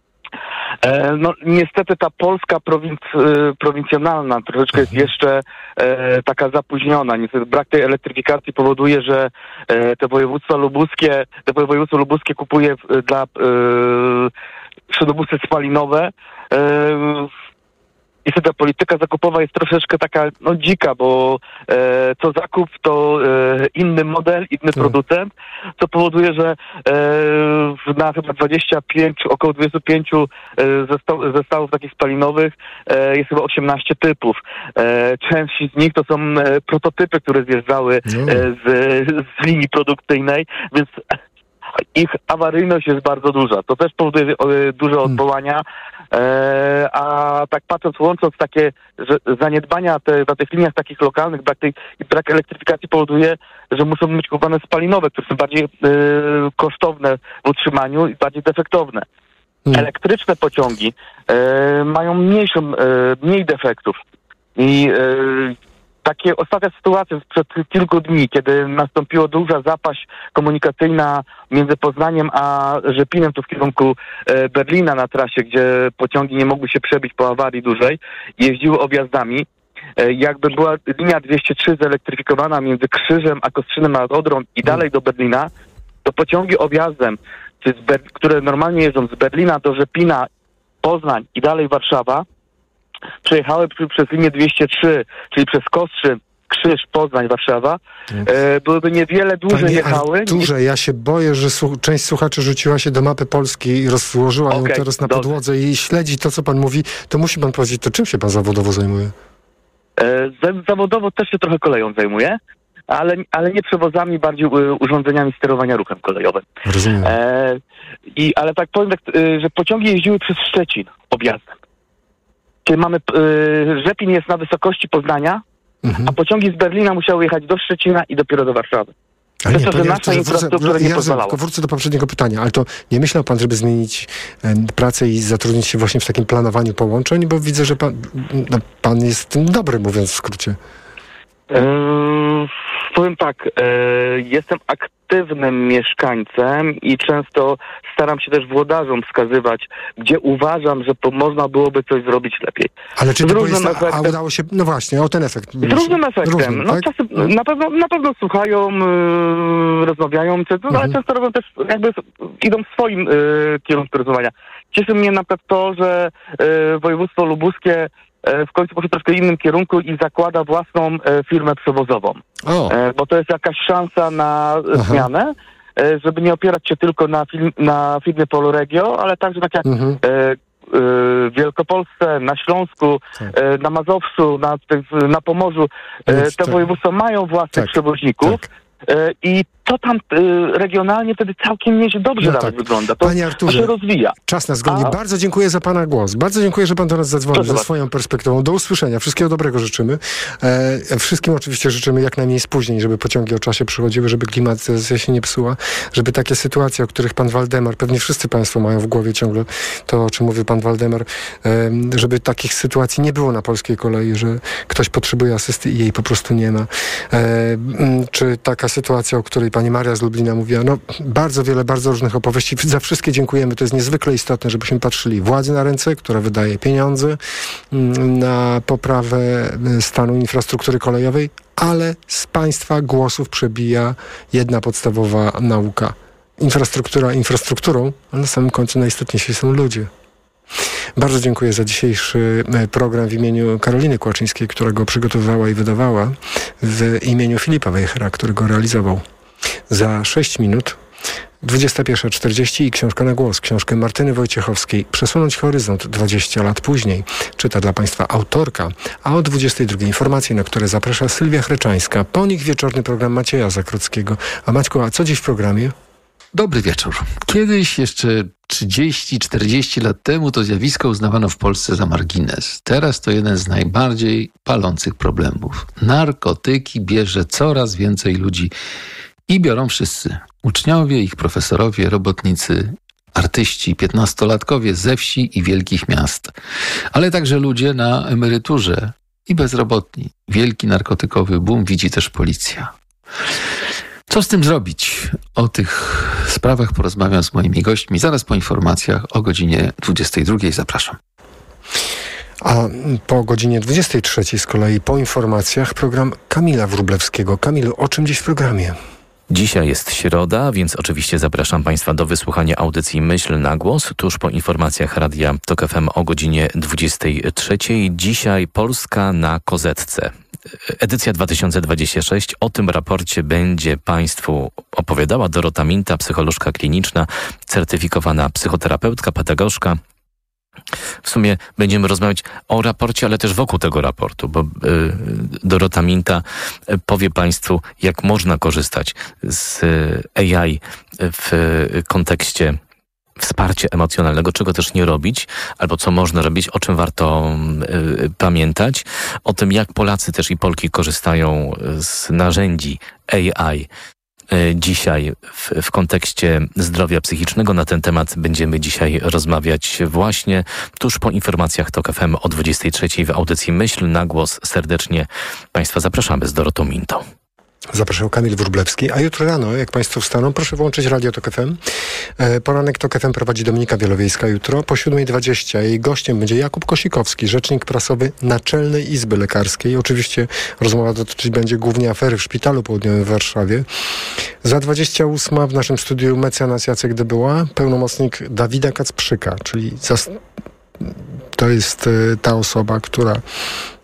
No niestety ta Polska prowinc, prowincjonalna troszeczkę jest jeszcze e, taka zapóźniona. Niestety brak tej elektryfikacji powoduje, że e, te województwa lubuskie, te województwo lubuskie kupuje e, dla e, śródobusy spalinowe. E, Niestety polityka zakupowa jest troszeczkę taka no dzika, bo e, co zakup to e, inny model, inny hmm. producent, co powoduje, że e, na chyba dwadzieścia pięć, około dwadzieścia pięć e, zestaw, zestawów takich spalinowych e, jest chyba osiemnaście typów. E, część z nich to są e, prototypy, które zjeżdżały e, z, z linii produkcyjnej, więc ich awaryjność jest bardzo duża. To też powoduje e, duże odwołania. E, a tak patrząc, łącząc takie że zaniedbania te, na tych liniach takich lokalnych, brak, tej, brak elektryfikacji powoduje, że muszą być kupowane spalinowe, które są bardziej e, kosztowne w utrzymaniu i bardziej defektowne. Hmm. Elektryczne pociągi e, mają mniejszą, e, mniej defektów. I e, takie ostatnia sytuacja sprzed kilku dni, kiedy nastąpiła duża zapaść komunikacyjna między Poznaniem a Rzepinem, tu w kierunku e, Berlina na trasie, gdzie pociągi nie mogły się przebić po awarii dużej, jeździły objazdami. E, jakby była linia dwieście trzy zelektryfikowana między Krzyżem a Kostrzynem nad Odrą i dalej do Berlina, to pociągi objazdem, czy z Ber- które normalnie jeżdżą z Berlina do Rzepina, Poznań i dalej Warszawa, przejechały przez linię dwieście trzy, czyli przez Kostrzyn Krzyż, Poznań, Warszawa, e, byłyby niewiele dłużej Panie jechały. Arturze, ja się boję, że słu- część słuchaczy rzuciła się do mapy Polski i rozłożyła ją Okej, teraz na dobrze. podłodze i śledzi to, co pan mówi. To musi pan powiedzieć, to czym się pan zawodowo zajmuje? E, za- zawodowo też się trochę koleją zajmuję, ale, ale nie przewozami, bardziej e, urządzeniami sterowania ruchem kolejowym. Rozumiem. E, i, ale tak powiem, tak, e, że pociągi jeździły przez Szczecin objazdem. Czyli mamy, e, Rzepin jest na wysokości Poznania, Mhm. a pociągi z Berlina musiały jechać do Szczecina i dopiero do Warszawy. Ale Przez to, że panie nasza Arturze, infrastruktura wrócę, nie ja rozumiem, pozwalała. tylko wrócę do poprzedniego pytania, ale to nie myślał pan, żeby zmienić e, pracę i zatrudnić się właśnie w takim planowaniu połączeń? Bo widzę, że pan, no, pan jest w tym dobry, mówiąc w skrócie. Eee, powiem tak, e, jestem aktywnym mieszkańcem i często staram się też włodarzom wskazywać, gdzie uważam, że po, można byłoby coś zrobić lepiej. Ale czy Z to było różnym jest, a efektem. udało się, no właśnie, o ten efekt. Z różnym efektem. Różnym, no, tak? czasem, na, pewno, na pewno słuchają, yy, rozmawiają, czy- no, ale Mhm. często robią też, jakby idą w swoim yy, kierunku rozmawiania. Cieszy mnie na przykład to, że yy, województwo lubuskie yy, w końcu poszło troszkę innym kierunku i zakłada własną yy, firmę przewozową. O. Yy, bo to jest jakaś szansa na Aha. zmianę, yy, żeby nie opierać się tylko na, film, na firmie Poloregio, ale także tak jak Mhm. yy, w Wielkopolsce, na Śląsku, Tak. e, na Mazowszu, na, na Pomorzu, Ale e, te tak. województwa mają własnych Tak. przewoźników e, i to tam e, regionalnie wtedy całkiem nieźle dobrze No nawet tak. wygląda. To, Panie to Arturze, się rozwija. czas nas goni. A- Bardzo dziękuję za pana głos. Bardzo dziękuję, że pan do nas zadzwonił Proszę ze bardzo. swoją perspektywą. Do usłyszenia. Wszystkiego dobrego życzymy. E, wszystkim oczywiście życzymy jak najmniej spóźnień, żeby pociągi o czasie przychodziły, żeby klimatyzacja się nie psuła, żeby takie sytuacje, o których pan Waldemar, pewnie wszyscy państwo mają w głowie ciągle to, o czym mówił pan Waldemar, e, żeby takich sytuacji nie było na polskiej kolei, że ktoś potrzebuje asysty i jej po prostu nie ma. E, m, czy taka sytuacja, o której pani Maria z Lublina mówiła, no bardzo wiele, bardzo różnych opowieści. Za wszystkie dziękujemy. To jest niezwykle istotne, żebyśmy patrzyli władzy na ręce, która wydaje pieniądze mm, na poprawę y, stanu infrastruktury kolejowej, ale z państwa głosów przebija jedna podstawowa nauka. Infrastruktura infrastrukturą, ale na samym końcu najistotniejsi są ludzie. Bardzo dziękuję za dzisiejszy e, program w imieniu Karoliny Kłaczyńskiej, która go przygotowywała i wydawała, w imieniu Filipa Wejhera, który go realizował. Za sześć minut, dwudziesta pierwsza czterdzieści i książka na głos, książkę Martyny Wojciechowskiej „Przesunąć horyzont dwadzieścia lat później”. Czyta dla państwa autorka, a o dwudziestej drugiej informacje, na które zaprasza Sylwia Chreczańska. Po nich wieczorny program Macieja Zakrockiego. A Maćku, a co dziś w programie? Dobry wieczór. Kiedyś, jeszcze trzydzieści czterdzieści lat temu, to zjawisko uznawano w Polsce za margines. Teraz to jeden z najbardziej palących problemów. Narkotyki bierze coraz więcej ludzi i biorą wszyscy. Uczniowie, ich profesorowie, robotnicy, artyści, piętnastolatkowie ze wsi i wielkich miast. Ale także ludzie na emeryturze i bezrobotni. Wielki narkotykowy boom widzi też policja. Co z tym zrobić? O tych sprawach porozmawiam z moimi gośćmi zaraz po informacjach o godzinie dwudziestej drugiej. Zapraszam. A po godzinie dwudziestej trzeciej z kolei po informacjach program Kamila Wróblewskiego. Kamilu, o czym dziś w programie? Dzisiaj jest środa, więc oczywiście zapraszam Państwa do wysłuchania audycji Myśl na głos tuż po informacjach Radia Tok F M o godzinie dwudziestej trzeciej. Dzisiaj Polska na kozetce. Edycja dwa tysiące dwudziesta szósty. O tym raporcie będzie Państwu opowiadała Dorota Minta, psycholożka kliniczna, certyfikowana psychoterapeutka, pedagogzka. W sumie będziemy rozmawiać o raporcie, ale też wokół tego raportu, bo y, Dorota Minta powie Państwu, jak można korzystać z A I w kontekście wsparcia emocjonalnego, czego też nie robić, albo co można robić, o czym warto y, pamiętać, o tym, jak Polacy też i Polki korzystają z narzędzi A I dzisiaj w, w kontekście zdrowia psychicznego. Na ten temat będziemy dzisiaj rozmawiać właśnie tuż po informacjach Tok F M o dwudziestej trzeciej w audycji Myśl na głos. Serdecznie Państwa zapraszamy z Dorotą Mintą. Zapraszał Kamil Wróblewski, a jutro rano, jak Państwo wstaną, proszę włączyć Radio Tok F M. E, poranek Tok F M prowadzi Dominika Wielowiejska jutro. Po siódmej dwadzieścia jej gościem będzie Jakub Kosikowski, rzecznik prasowy Naczelnej Izby Lekarskiej. Oczywiście rozmowa dotyczyć będzie głównie afery w Szpitalu Południowym w Warszawie. Za dwadzieścia ósma w naszym studiu mecenas Jacek Dybyła, pełnomocnik Dawida Kacprzyka, czyli zas- to jest y, ta osoba, która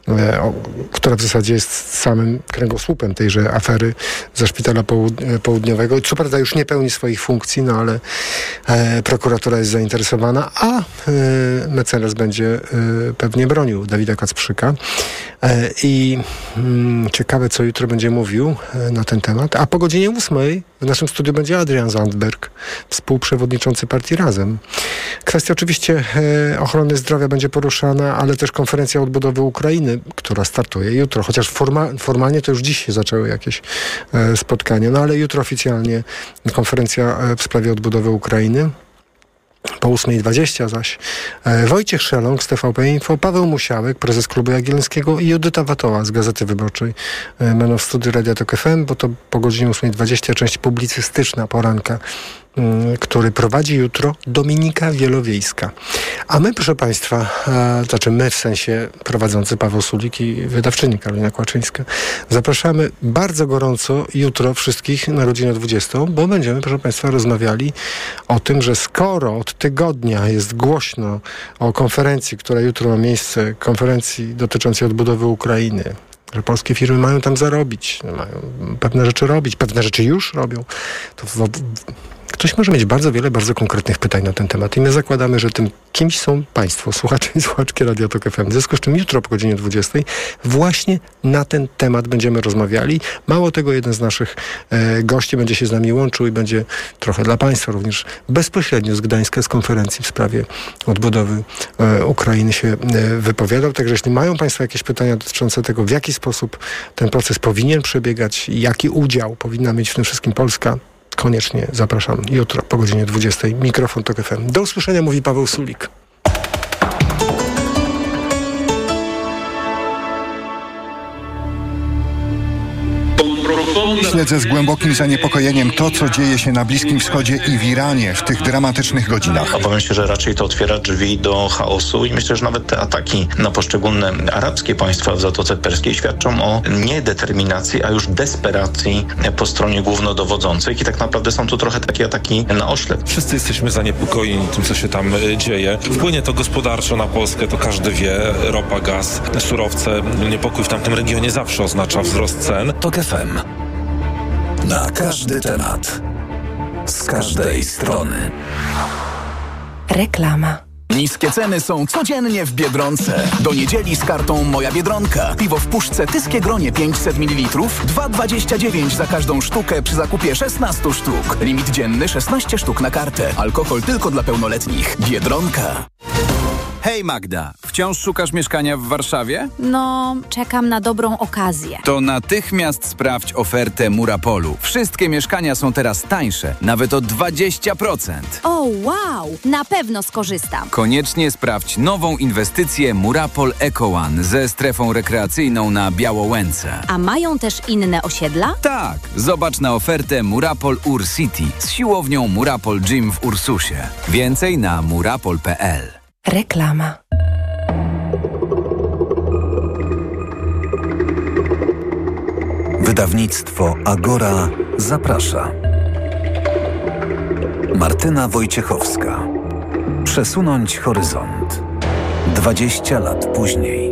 która w zasadzie jest samym kręgosłupem tejże afery ze Szpitala Południowego. Co prawda już nie pełni swoich funkcji, no ale e, prokuratura jest zainteresowana, a e, mecenas będzie e, pewnie bronił Dawida Kacprzyka. E, I mm, ciekawe, co jutro będzie mówił e, na ten temat. A po godzinie ósmej w naszym studiu będzie Adrian Zandberg, współprzewodniczący partii Razem. Kwestia oczywiście e, ochrony zdrowia będzie poruszana, ale też konferencja odbudowy Ukrainy, która startuje jutro, chociaż forma, formalnie to już dziś się zaczęły jakieś e, spotkania, no ale jutro oficjalnie konferencja e, w sprawie odbudowy Ukrainy. Po ósmej dwadzieścia zaś e, Wojciech Szeląg z T V P Info, Paweł Musiałek, prezes Klubu Jagiellońskiego i Judyta Watoła z Gazety Wyborczej e, będą w studiu Radia Tok F M, bo to po godzinie ósmej dwadzieścia część publicystyczna poranka, m, który prowadzi jutro Dominika Wielowiejska. A my, proszę Państwa, e, znaczy my w sensie prowadzący Paweł Sulik i wydawczyni Karolina Kłaczyńska, zapraszamy bardzo gorąco jutro wszystkich na godzinę dwudziestą, bo będziemy, proszę Państwa, rozmawiali o tym, że skoro od tygodnia jest głośno o konferencji, która jutro ma miejsce, konferencji dotyczącej odbudowy Ukrainy, że polskie firmy mają tam zarobić, mają pewne rzeczy robić, pewne rzeczy już robią, to w, w, ktoś może mieć bardzo wiele, bardzo konkretnych pytań na ten temat i my zakładamy, że tym kimś są Państwo, słuchacze i słuchaczki Radia Tok F M. W związku z czym jutro po godzinie dwudziestej właśnie na ten temat będziemy rozmawiali. Mało tego, jeden z naszych e, gości będzie się z nami łączył i będzie trochę dla Państwa również bezpośrednio z Gdańska, z konferencji w sprawie odbudowy e, Ukrainy się e, wypowiadał. Także jeśli mają Państwo jakieś pytania dotyczące tego, w jaki sposób ten proces powinien przebiegać, jaki udział powinna mieć w tym wszystkim Polska, koniecznie zapraszam jutro po godzinie dwudziestej. Mikrofon Tok F M. Do usłyszenia, mówi Paweł Sulik. Śledzę z głębokim zaniepokojeniem to, co dzieje się na Bliskim Wschodzie i w Iranie w tych dramatycznych godzinach. Obawiam się, że raczej to otwiera drzwi do chaosu i myślę, że nawet te ataki na poszczególne arabskie państwa w Zatoce Perskiej świadczą o nie determinacji, a już desperacji po stronie głównodowodzących i tak naprawdę są tu trochę takie ataki na oślep. Wszyscy jesteśmy zaniepokojeni tym, co się tam dzieje. Wpłynie to gospodarczo na Polskę, to każdy wie. Ropa, gaz, surowce. Niepokój w tamtym regionie zawsze oznacza wzrost cen. Tok F M. Na każdy temat. Z każdej strony. Reklama. Niskie ceny są codziennie w Biedronce. Do niedzieli z kartą Moja Biedronka. Piwo w puszce Tyskie Gronie pięćset mililitrów, dwa dwadzieścia dziewięć za każdą sztukę przy zakupie szesnaście sztuk. Limit dzienny szesnaście sztuk na kartę. Alkohol tylko dla pełnoletnich. Biedronka. Hej Magda, wciąż szukasz mieszkania w Warszawie? No, czekam na dobrą okazję. To natychmiast sprawdź ofertę Murapolu. Wszystkie mieszkania są teraz tańsze, nawet o dwadzieścia procent. O, wow! Na pewno skorzystam. Koniecznie sprawdź nową inwestycję Murapol Eco One ze strefą rekreacyjną na Białołęce. A mają też inne osiedla? Tak, zobacz na ofertę Murapol Ur City z siłownią Murapol Gym w Ursusie. Więcej na murapol kropka p l. Reklama. Wydawnictwo Agora zaprasza. Martyna Wojciechowska. Przesunąć horyzont. dwadzieścia lat później.